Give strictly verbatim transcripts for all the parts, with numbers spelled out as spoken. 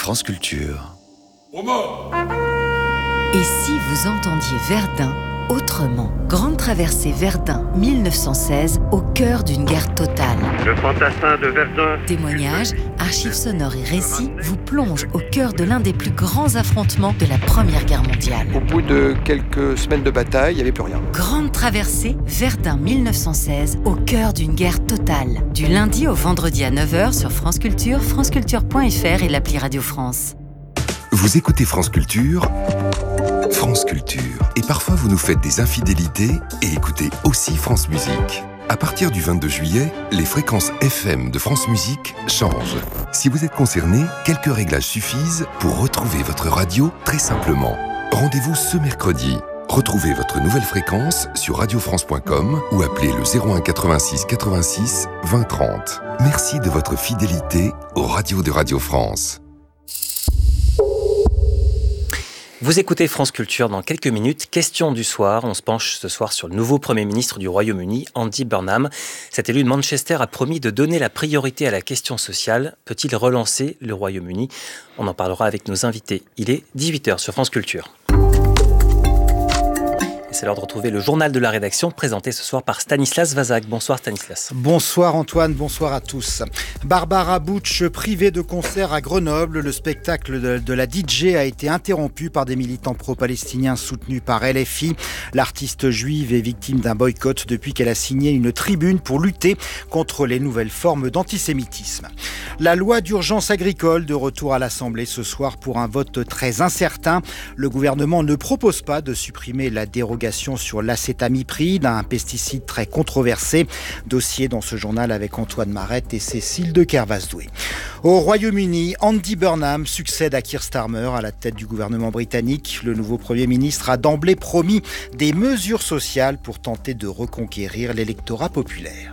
France Culture. Et si vous entendiez Verdun autrement? Grande traversée Verdun mille neuf cent seize, au cœur d'une guerre totale. Le fantassin de Verdun. Témoignages, archives sonores et récits vous plongent au cœur de l'un des plus grands affrontements de la Première Guerre mondiale. Au bout de quelques semaines de bataille, il n'y avait plus rien. Grande traversée Verdun mille neuf cent seize, au cœur d'une guerre totale. Du lundi au vendredi à neuf heures sur France Culture, franceculture point f r et l'appli Radio France. Vous écoutez France Culture, France Culture. Et parfois vous nous faites des infidélités et écoutez aussi France Musique. À partir du vingt-deux juillet, les fréquences F M de France Musique changent. Si vous êtes concerné, quelques réglages suffisent pour retrouver votre radio très simplement. Rendez-vous ce mercredi. Retrouvez votre nouvelle fréquence sur radio france point com ou appelez le zéro un quatre-vingt-six quatre-vingt-six vingt trente. Merci de votre fidélité aux radios de Radio France. Vous écoutez France Culture dans quelques minutes. Question du soir. On se penche ce soir sur le nouveau Premier ministre du Royaume-Uni, Andy Burnham. Cet élu de Manchester a promis de donner la priorité à la question sociale. Peut-il relancer le Royaume-Uni? On en parlera avec nos invités. Il est dix-huit heures sur France Culture. C'est l'heure de retrouver le journal de la rédaction, présenté ce soir par Stanislas Vazak. Bonsoir Stanislas. Bonsoir Antoine, bonsoir à tous. Barbara Butch, privée de concert à Grenoble. Le spectacle de, de la D J a été interrompu par des militants pro-palestiniens soutenus par L F I. L'artiste juive est victime d'un boycott depuis qu'elle a signé une tribune pour lutter contre les nouvelles formes d'antisémitisme. La loi d'urgence agricole de retour à l'Assemblée ce soir pour un vote très incertain. Le gouvernement ne propose pas de supprimer la dérogation sur l'acétamipride, un pesticide très controversé. Dossier dans ce journal avec Antoine Marette et Cécile de Kervasdoué. Au Royaume-Uni, Andy Burnham succède à Keir Starmer à la tête du gouvernement britannique. Le nouveau Premier ministre a d'emblée promis des mesures sociales pour tenter de reconquérir l'électorat populaire.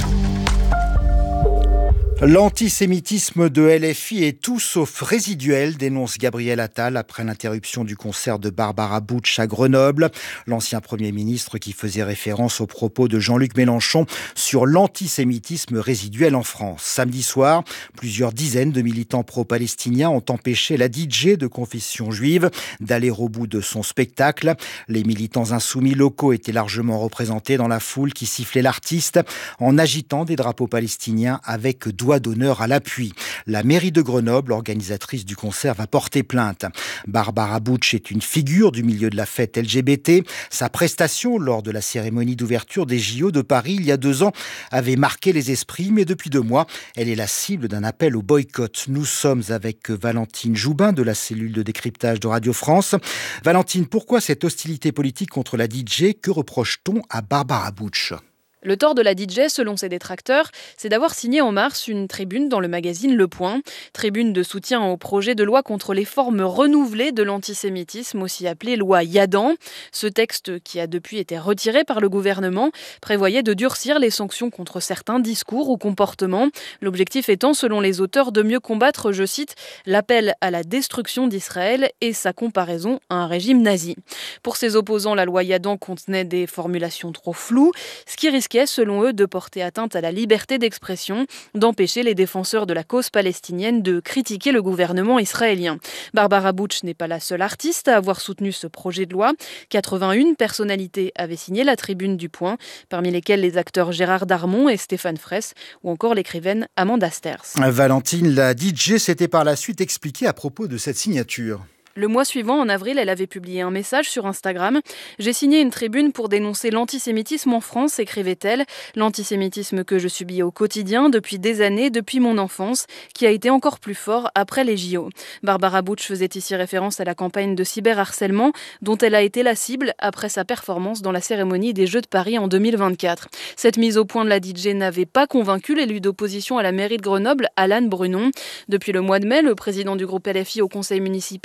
L'antisémitisme de L F I est tout sauf résiduel, dénonce Gabriel Attal après l'interruption du concert de Barbara Butch à Grenoble. L'ancien Premier ministre qui faisait référence aux propos de Jean-Luc Mélenchon sur l'antisémitisme résiduel en France. Samedi soir, plusieurs dizaines de militants pro-palestiniens ont empêché la D J de confession juive d'aller au bout de son spectacle. Les militants insoumis locaux étaient largement représentés dans la foule qui sifflait l'artiste en agitant des drapeaux palestiniens avec doigt d'honneur à l'appui. La mairie de Grenoble, organisatrice du concert, va porter plainte. Barbara Butch est une figure du milieu de la fête L G B T. Sa prestation lors de la cérémonie d'ouverture des J O de Paris il y a deux ans avait marqué les esprits, mais depuis deux mois, elle est la cible d'un appel au boycott. Nous sommes avec Valentine Joubin de la cellule de décryptage de Radio France. Valentine, pourquoi cette hostilité politique contre la D J? Que reproche-t-on à Barbara Butch? Le tort de la D J, selon ses détracteurs, c'est d'avoir signé en mars une tribune dans le magazine Le Point. Tribune de soutien au projet de loi contre les formes renouvelées de l'antisémitisme, aussi appelée loi Yadan. Ce texte, qui a depuis été retiré par le gouvernement, prévoyait de durcir les sanctions contre certains discours ou comportements. L'objectif étant, selon les auteurs, de mieux combattre, je cite, l'appel à la destruction d'Israël et sa comparaison à un régime nazi. Pour ses opposants, la loi Yadan contenait des formulations trop floues, ce qui risque selon eux, de porter atteinte à la liberté d'expression, d'empêcher les défenseurs de la cause palestinienne de critiquer le gouvernement israélien. Barbara Butch n'est pas la seule artiste à avoir soutenu ce projet de loi. quatre-vingt-une personnalités avaient signé la tribune du Point, parmi lesquelles les acteurs Gérard Darmon et Stéphane Fraisse, ou encore l'écrivaine Amanda Sters. Valentine, la D J s'était par la suite expliquée à propos de cette signature. Le mois suivant, en avril, elle avait publié un message sur Instagram. « J'ai signé une tribune pour dénoncer l'antisémitisme en France », écrivait-elle. « L'antisémitisme que je subis au quotidien depuis des années, depuis mon enfance, qui a été encore plus fort après les J O ». Barbara Butch faisait ici référence à la campagne de cyberharcèlement dont elle a été la cible après sa performance dans la cérémonie des Jeux de Paris en deux mille vingt-quatre. Cette mise au point de la D J n'avait pas convaincu l'élu d'opposition à la mairie de Grenoble, Alan Brunon. Depuis le mois de mai, le président du groupe L F I au conseil municipal appelle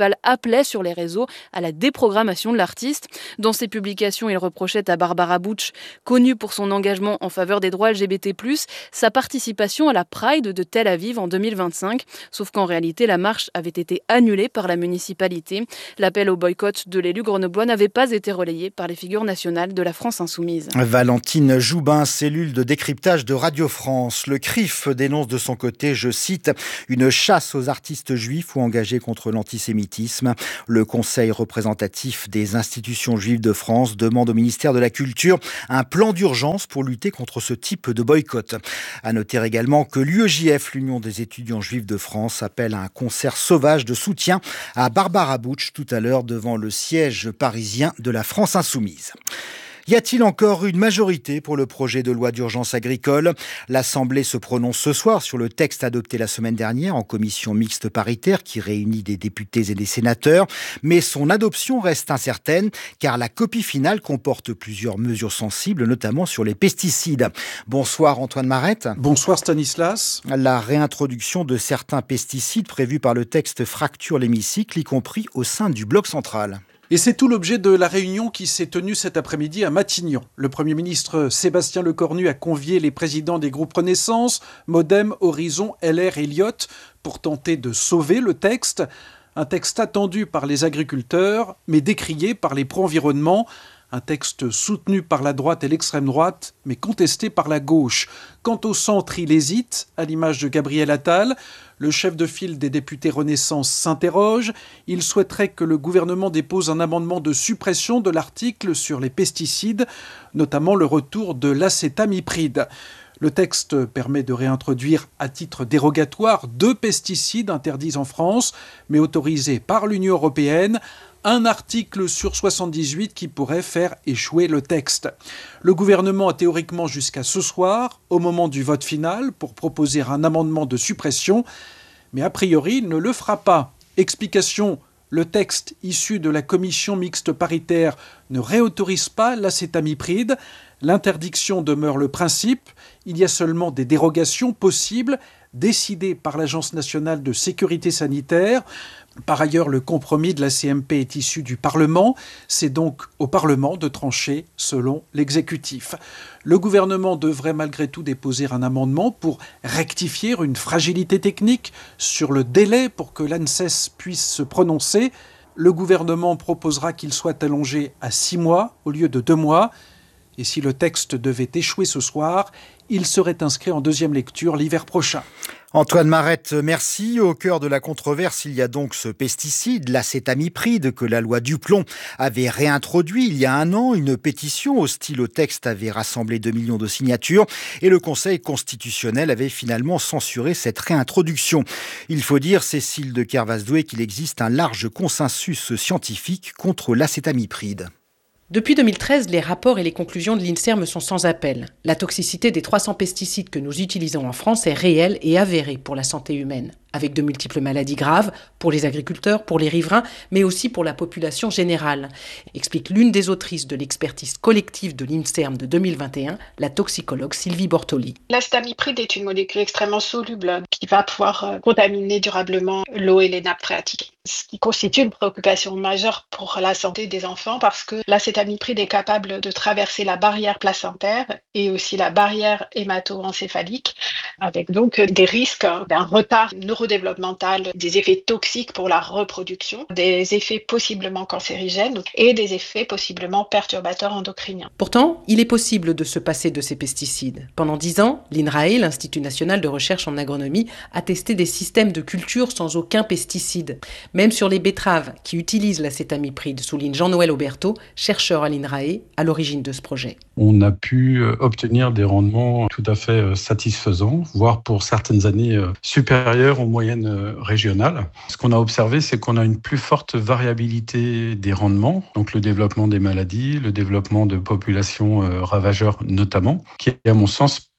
appelait sur les réseaux à la déprogrammation de l'artiste. Dans ses publications, il reprochait à Barbara Bush, connue pour son engagement en faveur des droits L G B T plus, sa participation à la Pride de Tel Aviv en deux mille vingt-cinq. Sauf qu'en réalité, la marche avait été annulée par la municipalité. L'appel au boycott de l'élu grenoblois n'avait pas été relayé par les figures nationales de la France insoumise. Valentine Joubin, cellule de décryptage de Radio France. Le C R I F dénonce de son côté, je cite, une chasse aux artistes juifs ou engagés contre l'antisémitisme. Le Conseil représentatif des institutions juives de France demande au ministère de la Culture un plan d'urgence pour lutter contre ce type de boycott. À noter également que l'U E J F, l'Union des étudiants juifs de France, appelle à un concert sauvage de soutien à Barbara Bush tout à l'heure devant le siège parisien de la France insoumise. Y a-t-il encore une majorité pour le projet de loi d'urgence agricole ? L'Assemblée se prononce ce soir sur le texte adopté la semaine dernière en commission mixte paritaire qui réunit des députés et des sénateurs. Mais son adoption reste incertaine car la copie finale comporte plusieurs mesures sensibles, notamment sur les pesticides. Bonsoir Antoine Marette. Bonsoir Stanislas. La réintroduction de certains pesticides prévus par le texte fracture l'hémicycle, y compris au sein du bloc central. Et c'est tout l'objet de la réunion qui s'est tenue cet après-midi à Matignon. Le Premier ministre Sébastien Lecornu a convié les présidents des groupes Renaissance, Modem, Horizon, L R et Eliott pour tenter de sauver le texte. Un texte attendu par les agriculteurs, mais décrié par les pro-environnement. Un texte soutenu par la droite et l'extrême droite, mais contesté par la gauche. Quant au centre, il hésite, à l'image de Gabriel Attal. Le chef de file des députés Renaissance s'interroge. Il souhaiterait que le gouvernement dépose un amendement de suppression de l'article sur les pesticides, notamment le retour de l'acétamipride. Le texte permet de réintroduire à titre dérogatoire deux pesticides interdits en France, mais autorisés par l'Union européenne. Un article sur soixante-dix-huit qui pourrait faire échouer le texte. Le gouvernement a théoriquement jusqu'à ce soir, au moment du vote final, pour proposer un amendement de suppression, mais a priori il ne le fera pas. Explication, le texte issu de la commission mixte paritaire ne réautorise pas l'acétamipride. L'interdiction demeure le principe. Il y a seulement des dérogations possibles, décidées par l'Agence nationale de sécurité sanitaire. Par ailleurs, le compromis de la C M P est issu du Parlement. C'est donc au Parlement de trancher selon l'exécutif. Le gouvernement devrait malgré tout déposer un amendement pour rectifier une fragilité technique sur le délai pour que l'ANSES puisse se prononcer. Le gouvernement proposera qu'il soit allongé à six mois au lieu de deux mois. Et si le texte devait échouer ce soir, il serait inscrit en deuxième lecture l'hiver prochain. Antoine Marette, merci. Au cœur de la controverse, il y a donc ce pesticide, l'acétamipride, que la loi Duplon avait réintroduit il y a un an. Une pétition hostile au texte avait rassemblé deux millions de signatures et le Conseil constitutionnel avait finalement censuré cette réintroduction. Il faut dire, Cécile de Kervasdoué, qu'il existe un large consensus scientifique contre l'acétamipride. Depuis deux mille treize, les rapports et les conclusions de l'INSERM sont sans appel. La toxicité des trois cents pesticides que nous utilisons en France est réelle et avérée pour la santé humaine, avec de multiples maladies graves pour les agriculteurs, pour les riverains, mais aussi pour la population générale, explique l'une des autrices de l'expertise collective de l'INSERM de deux mille vingt et un, la toxicologue Sylvie Bortoli. L'acétamipride est une molécule extrêmement soluble qui va pouvoir contaminer durablement l'eau et les nappes phréatiques, ce qui constitue une préoccupation majeure pour la santé des enfants parce que l'acétamipride est capable de traverser la barrière placentaire et aussi la barrière hémato-encéphalique, avec donc des risques d'un retard neurodéveloppemental, des effets toxiques pour la reproduction, des effets possiblement cancérigènes et des effets possiblement perturbateurs endocriniens. Pourtant, il est possible de se passer de ces pesticides. Pendant dix ans, l'INRAE, l'Institut national de recherche en agronomie, a testé des systèmes de culture sans aucun pesticide. Même sur les betteraves qui utilisent l'acétamipride, souligne Jean-Noël Auberteau, chercheur à l'INRAE, à l'origine de ce projet. On a pu obtenir des rendements tout à fait satisfaisants, voire pour certaines années supérieurs aux moyennes régionales. Ce qu'on a observé, c'est qu'on a une plus forte variabilité des rendements, donc le développement des maladies, le développement de populations ravageurs notamment, qui est à mon sens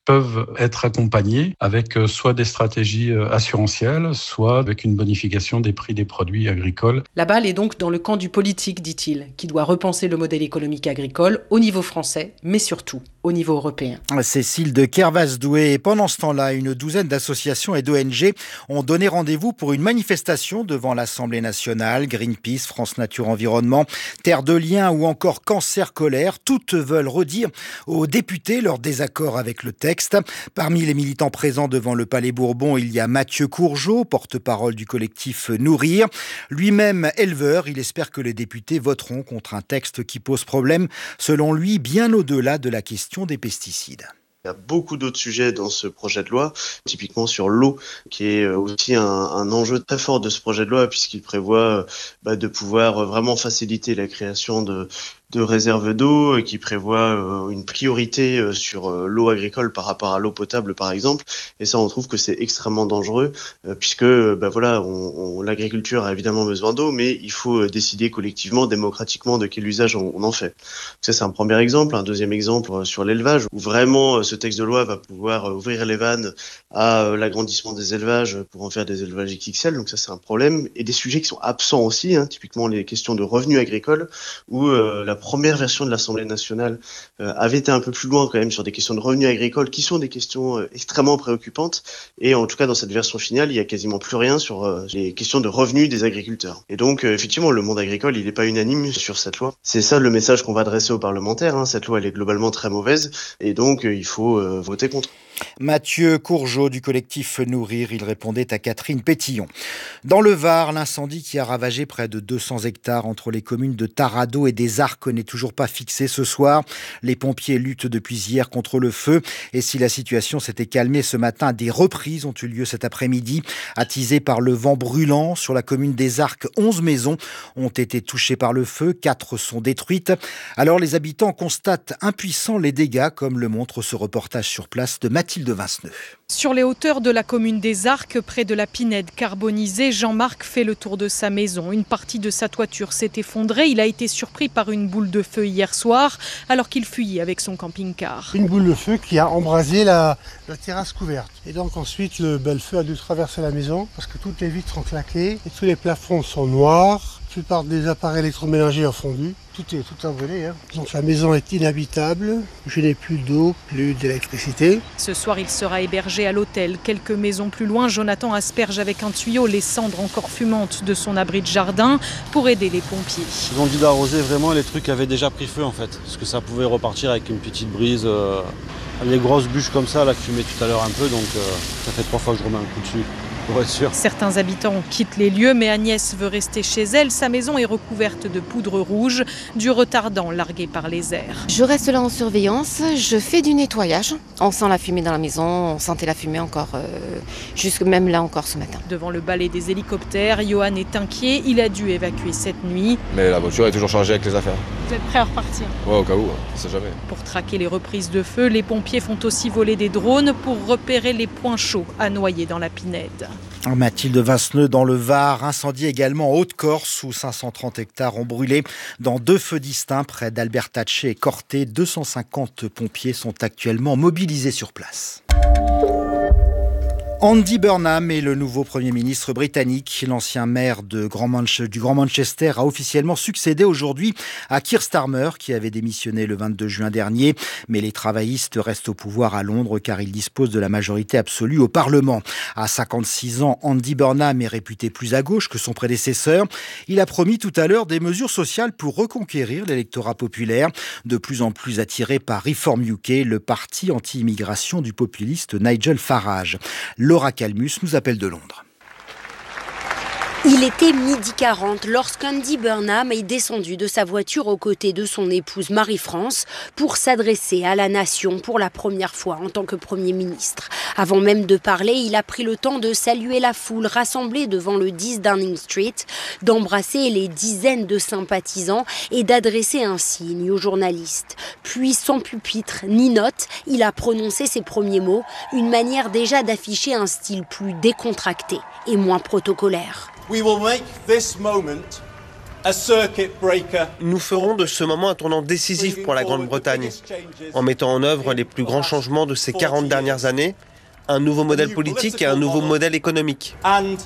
peuvent être accompagnés avec soit des stratégies assurantielles, soit avec une bonification des prix des produits agricoles. La balle est donc dans le camp du politique, dit-il, qui doit repenser le modèle économique agricole au niveau français, mais surtout au niveau européen. Cécile de Kervas-Doué. Et pendant ce temps-là, une douzaine d'associations et d'O N G ont donné rendez-vous pour une manifestation devant l'Assemblée nationale. Greenpeace, France Nature Environnement, Terre de Liens ou encore Cancer Colère. Toutes veulent redire aux députés leur désaccord avec le texte. Parmi les militants présents devant le Palais Bourbon, il y a Mathieu Courgeot, porte-parole du collectif Nourrir. Lui-même éleveur, il espère que les députés voteront contre un texte qui pose problème, selon lui, bien au-delà de la question des pesticides. Il y a beaucoup d'autres sujets dans ce projet de loi, typiquement sur l'eau, qui est aussi un, un enjeu très fort de ce projet de loi, puisqu'il prévoit bah, de pouvoir vraiment faciliter la création de de réserves d'eau, qui prévoit euh, une priorité euh, sur euh, l'eau agricole par rapport à l'eau potable par exemple, et ça on trouve que c'est extrêmement dangereux euh, puisque euh, bah, voilà, on, on, l'agriculture a évidemment besoin d'eau, mais il faut euh, décider collectivement, démocratiquement de quel usage on, on en fait. Donc ça c'est un premier exemple. Un deuxième exemple euh, sur l'élevage, où vraiment euh, ce texte de loi va pouvoir euh, ouvrir les vannes à euh, l'agrandissement des élevages pour en faire des élevages X X L, donc ça c'est un problème, et des sujets qui sont absents aussi, hein, typiquement les questions de revenus agricoles, où euh, la première version de l'Assemblée nationale euh, avait été un peu plus loin quand même sur des questions de revenus agricoles qui sont des questions euh, extrêmement préoccupantes, et en tout cas dans cette version finale il y a quasiment plus rien sur euh, les questions de revenus des agriculteurs. Et donc euh, effectivement le monde agricole il n'est pas unanime sur cette loi. C'est ça le message qu'on va adresser aux parlementaires, hein. Cette loi elle est globalement très mauvaise et donc euh, il faut euh, voter contre. Mathieu Courgeot du collectif Nourrir, il répondait à Catherine Pétillon. Dans le Var, l'incendie qui a ravagé près de deux cents hectares entre les communes de Taradot et des Arcs n'est toujours pas fixé ce soir. Les pompiers luttent depuis hier contre le feu et si la situation s'était calmée ce matin, des reprises ont eu lieu cet après-midi. Attisées par le vent brûlant sur la commune des Arcs, onze maisons ont été touchées par le feu, quatre sont détruites. Alors les habitants constatent impuissants les dégâts, comme le montre ce reportage sur place de Mathilde Vinceneux. Sur les hauteurs de la commune des Arcs, près de la Pinède carbonisée, Jean-Marc fait le tour de sa maison. Une partie de sa toiture s'est effondrée. Il a été surpris par une boule de feu hier soir, alors qu'il fuyait avec son camping-car. Une boule de feu qui a embrasé la, la terrasse couverte. Et donc ensuite, le bel feu a dû traverser la maison parce que toutes les vitres sont claquées et tous les plafonds sont noirs. La plupart des appareils électroménagers ont fondu. Tout est tout a brûlé. Hein. Donc la maison est inhabitable. Je n'ai plus d'eau, plus d'électricité. Ce soir, il sera hébergé à l'hôtel. Quelques maisons plus loin, Jonathan asperge avec un tuyau les cendres encore fumantes de son abri de jardin pour aider les pompiers. Ils ont dit d'arroser vraiment les trucs qui avaient déjà pris feu en fait. Parce que ça pouvait repartir avec une petite brise. Euh, les grosses bûches comme ça, là, que je fumais tout à l'heure un peu. Donc euh, ça fait trois fois que je remets un coup dessus. Pour être sûr. Certains habitants quittent les lieux, mais Agnès veut rester chez elle. Sa maison est recouverte de poudre rouge, du retardant largué par les airs. Je reste là en surveillance, je fais du nettoyage. On sent la fumée dans la maison, on sentait la fumée encore, euh, jusque même là encore ce matin. Devant le balai des hélicoptères, Johan est inquiet. Il a dû évacuer cette nuit. Mais la voiture est toujours chargée avec les affaires. Vous êtes prêt à repartir? Ouais, au cas où, on ne sait jamais. Pour traquer les reprises de feu, les pompiers font aussi voler des drones pour repérer les points chauds à noyer dans la Pinède. Mathilde Vinceneux dans le Var, incendie également en Haute-Corse où cinq cent trente hectares ont brûlé dans deux feux distincts près d'Albertacce et Corté. deux cent cinquante pompiers sont actuellement mobilisés sur place. Andy Burnham est le nouveau Premier ministre britannique. L'ancien maire de Grand Manche- du Grand Manchester a officiellement succédé aujourd'hui à Keir Starmer, qui avait démissionné le vingt-deux juin dernier. Mais les travaillistes restent au pouvoir à Londres car ils disposent de la majorité absolue au Parlement. À cinquante-six ans, Andy Burnham est réputé plus à gauche que son prédécesseur. Il a promis tout à l'heure des mesures sociales pour reconquérir l'électorat populaire, de plus en plus attiré par Reform U K, le parti anti-immigration du populiste Nigel Farage. Laura Calmus nous appelle de Londres. Il était midi quarante lorsqu'Andy Burnham est descendu de sa voiture aux côtés de son épouse Marie-France pour s'adresser à la nation pour la première fois en tant que Premier ministre. Avant même de parler, il a pris le temps de saluer la foule rassemblée devant le dix Downing Street, d'embrasser les dizaines de sympathisants et d'adresser un signe aux journalistes. Puis, sans pupitre ni notes, il a prononcé ses premiers mots, une manière déjà d'afficher un style plus décontracté et moins protocolaire. We will make this moment Nous ferons de ce moment un tournant décisif pour la Grande-Bretagne, en mettant en œuvre les plus grands changements de ces quarante dernières années, un nouveau modèle politique et un nouveau modèle économique.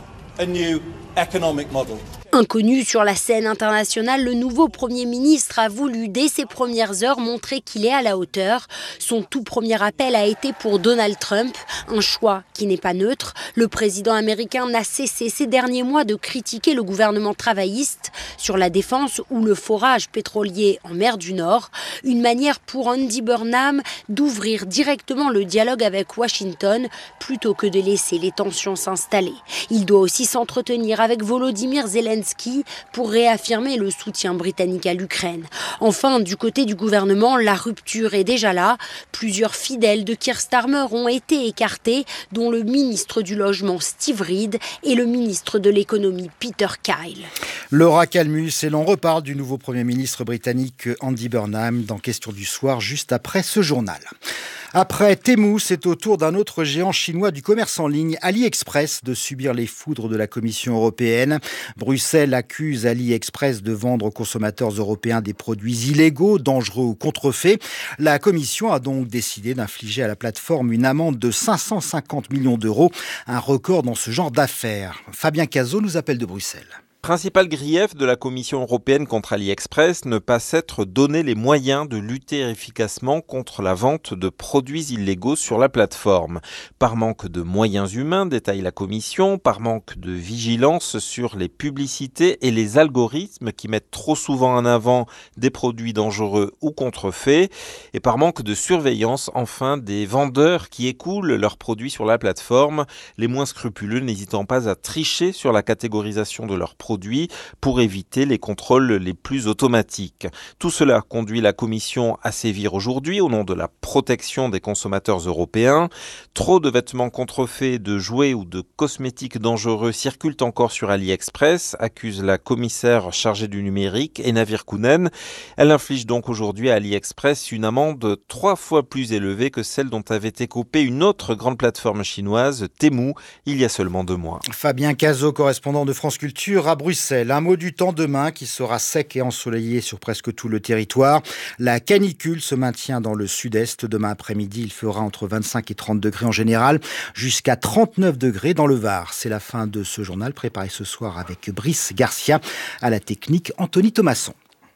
Inconnu sur la scène internationale, le nouveau Premier ministre a voulu, dès ses premières heures, montrer qu'il est à la hauteur. Son tout premier appel a été pour Donald Trump, un choix qui n'est pas neutre. Le président américain n'a cessé ces derniers mois de critiquer le gouvernement travailliste sur la défense ou le forage pétrolier en mer du Nord. Une manière pour Andy Burnham d'ouvrir directement le dialogue avec Washington plutôt que de laisser les tensions s'installer. Il doit aussi s'entretenir avec Volodymyr Zelensky pour réaffirmer le soutien britannique à l'Ukraine. Enfin, du côté du gouvernement, la rupture est déjà là. Plusieurs fidèles de Keir Starmer ont été écartés, dont le ministre du Logement Steve Reed et le ministre de l'Économie Peter Kyle. Laura Calmus, et l'on reparle du nouveau Premier ministre britannique Andy Burnham dans Question du soir, juste après ce journal. Après Temu, c'est au tour d'un autre géant chinois du commerce en ligne, AliExpress, de subir les foudres de la Commission européenne. Bruxelles accuse AliExpress de vendre aux consommateurs européens des produits illégaux, dangereux ou contrefaits. La Commission a donc décidé d'infliger à la plateforme une amende de cinq cent cinquante millions d'euros, un record dans ce genre d'affaires. Fabien Cazot nous appelle de Bruxelles. Principal grief de la Commission européenne contre AliExpress, ne pas s'être donné les moyens de lutter efficacement contre la vente de produits illégaux sur la plateforme. Par manque de moyens humains, détaille la Commission, par manque de vigilance sur les publicités et les algorithmes qui mettent trop souvent en avant des produits dangereux ou contrefaits, et par manque de surveillance, enfin, des vendeurs qui écoulent leurs produits sur la plateforme, les moins scrupuleux n'hésitant pas à tricher sur la catégorisation de leurs produits pour éviter les contrôles les plus automatiques. Tout cela conduit la Commission à sévir aujourd'hui au nom de la protection des consommateurs européens. Trop de vêtements contrefaits, de jouets ou de cosmétiques dangereux circulent encore sur AliExpress, accuse la commissaire chargée du numérique, Enna Virkkunen. Elle inflige donc aujourd'hui à AliExpress une amende trois fois plus élevée que celle dont avait écopé une autre grande plateforme chinoise, Temu, il y a seulement deux mois. Fabien Cazot, correspondant de France Culture à Bruxelles. Un mot du temps demain qui sera sec et ensoleillé sur presque tout le territoire. La canicule se maintient dans le sud-est. Demain après-midi, il fera entre vingt-cinq et trente degrés en général, jusqu'à trente-neuf degrés dans le Var. C'est la fin de ce journal préparé ce soir avec Brice Garcia, à la technique Anthony Thomasson.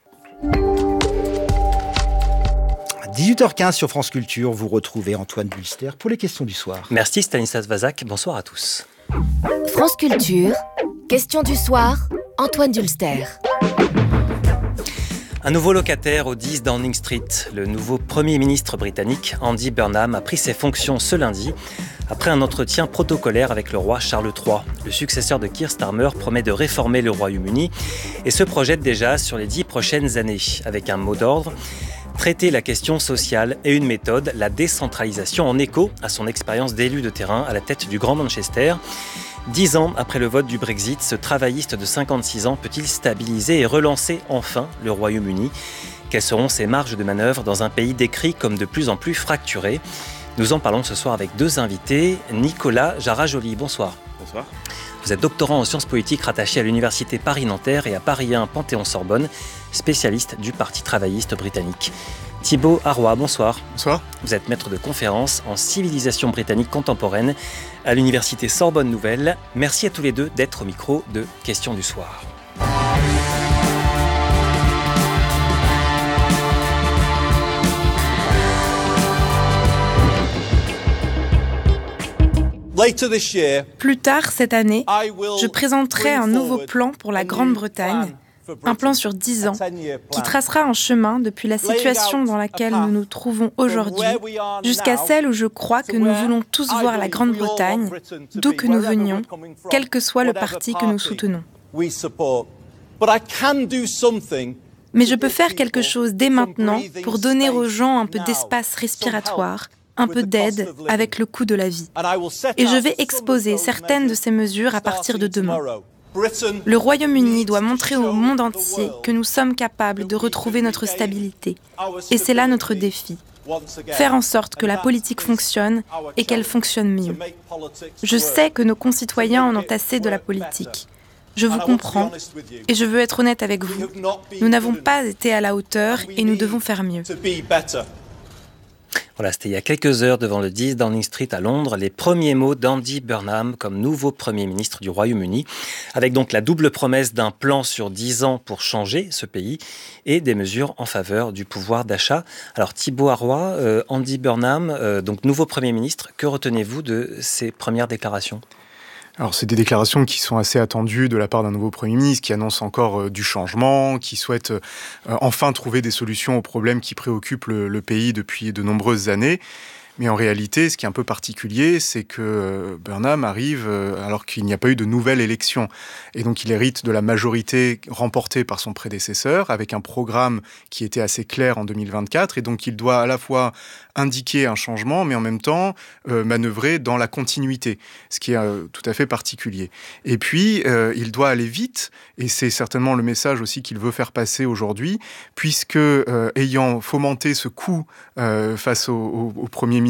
dix-huit heures quinze sur France Culture, vous retrouvez Antoine Bulster pour les questions du soir. Merci Stanislas Vazak, bonsoir à tous. France Culture, question du soir, Antoine Dulster. Un nouveau locataire au dix Downing Street. Le nouveau Premier ministre britannique, Andy Burnham, a pris ses fonctions ce lundi après un entretien protocolaire avec le roi Charles trois. Le successeur de Keir Starmer promet de réformer le Royaume-Uni et se projette déjà sur les dix prochaines années avec un mot d'ordre: traiter la question sociale et une méthode, la décentralisation, en écho à son expérience d'élu de terrain à la tête du Grand Manchester. Dix ans après le vote du Brexit, ce travailliste de cinquante-six ans peut-il stabiliser et relancer enfin le Royaume-Uni ? Quelles seront ses marges de manœuvre dans un pays décrit comme de plus en plus fracturé ? Nous en parlons ce soir avec deux invités. Nicolas Jarajoli, bonsoir. Bonsoir. Vous êtes doctorant en sciences politiques rattaché à l'université Paris-Nanterre et à Paris un Panthéon-Sorbonne, spécialiste du Parti travailliste britannique. Thibaut Arroy, bonsoir. Bonsoir. Vous êtes maître de conférences en civilisation britannique contemporaine à l'université Sorbonne Nouvelle. Merci à tous les deux d'être au micro de Questions du soir. Plus tard cette année, je présenterai un nouveau plan pour la Grande-Bretagne, un plan sur dix ans, qui tracera un chemin depuis la situation dans laquelle nous nous trouvons aujourd'hui jusqu'à celle où je crois que nous voulons tous voir la Grande-Bretagne, d'où que nous venions, quel que soit le parti que nous soutenons. Mais je peux faire quelque chose dès maintenant pour donner aux gens un peu d'espace respiratoire, un peu d'aide avec le coût de la vie. Et je vais exposer certaines de ces mesures à partir de demain. Le Royaume-Uni doit montrer au monde entier que nous sommes capables de retrouver notre stabilité. Et c'est là notre défi. Faire en sorte que la politique fonctionne et qu'elle fonctionne mieux. Je sais que nos concitoyens en ont assez de la politique. Je vous comprends et je veux être honnête avec vous. Nous n'avons pas été à la hauteur et nous devons faire mieux. Voilà, c'était il y a quelques heures devant le dix Downing Street à Londres, les premiers mots d'Andy Burnham comme nouveau Premier ministre du Royaume-Uni, avec donc la double promesse d'un plan sur dix ans pour changer ce pays et des mesures en faveur du pouvoir d'achat. Alors Thibaut Arroy, euh, Andy Burnham, euh, donc nouveau Premier ministre, que retenez-vous de ces premières déclarations ? Alors, c'est des déclarations qui sont assez attendues de la part d'un nouveau Premier ministre qui annonce encore euh, du changement, qui souhaite euh, enfin trouver des solutions aux problèmes qui préoccupent le, le pays depuis de nombreuses années. Mais en réalité, ce qui est un peu particulier, c'est que Burnham arrive alors qu'il n'y a pas eu de nouvelle élection. Et donc, il hérite de la majorité remportée par son prédécesseur, avec un programme qui était assez clair en deux mille vingt-quatre. Et donc, il doit à la fois indiquer un changement, mais en même temps euh, manœuvrer dans la continuité, ce qui est euh, tout à fait particulier. Et puis, euh, il doit aller vite, et c'est certainement le message aussi qu'il veut faire passer aujourd'hui, puisque, euh, ayant fomenté ce coup euh, face au, au, au Premier ministre,